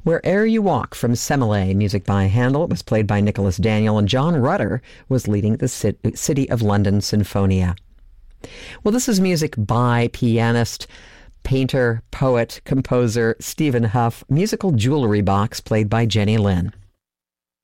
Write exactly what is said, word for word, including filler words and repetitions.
Where'er You Walk from Semele, music by Handel. It was played by Nicholas Daniel, and John Rutter was leading the City of London Sinfonia. Well, this is music by pianist, painter, poet, composer Stephen Huff, musical jewelry box played by Jenny Lynn.